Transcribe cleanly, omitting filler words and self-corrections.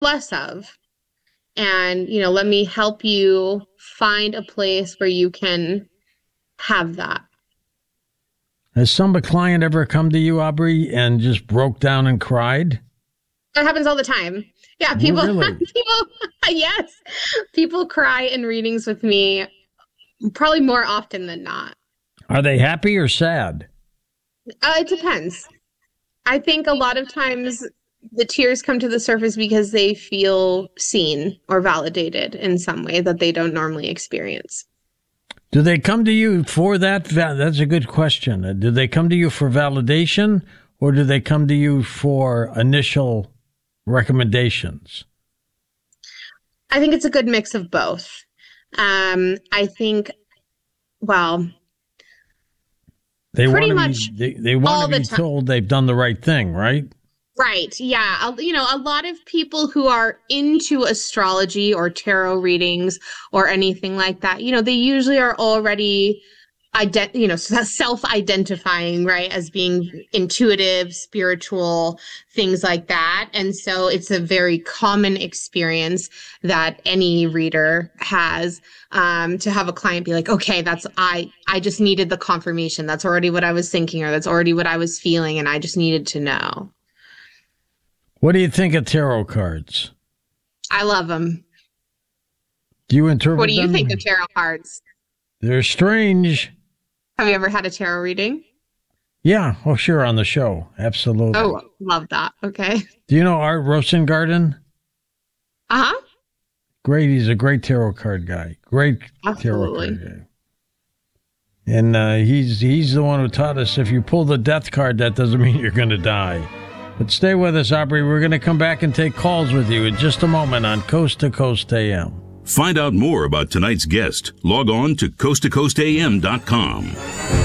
less of. And, let me help you find a place where you can have that. Has some client ever come to you, Aubrey, and just broke down and cried? That happens all the time. Yeah, people, Really? yes, people cry in readings with me probably more often than not. Are they happy or sad? It depends. I think a lot of times the tears come to the surface because they feel seen or validated in some way that they don't normally experience. Do they come to you for that? That's a good question. Do they come to you for validation, or do they come to you for initial recommendations? I think it's a good mix of both. I think, well, they pretty want much they want to be told they've done the right thing, right? Right. Yeah. A lot of people who are into astrology or tarot readings or anything like that, they usually are already, self-identifying, right, as being intuitive, spiritual, things like that. And so it's a very common experience that any reader has, to have a client be like, okay, I just needed the confirmation. That's already what I was thinking, or that's already what I was feeling. And I just needed to know. What do you think of tarot cards? I love them. Do you interpret them? What do you think of tarot cards? They're strange. Have you ever had a tarot reading? Yeah. Oh, sure. On the show. Absolutely. Oh, love that. Okay. Do you know Art Rosengarten? Uh-huh. Great. He's a great tarot card guy. Great Absolutely. tarot card guy. And he's the one who taught us if you pull the death card, that doesn't mean you're going to die. But stay with us, Aubrey. We're going to come back and take calls with you in just a moment on Coast to Coast AM. Find out more about tonight's guest. Log on to coasttocoastam.com.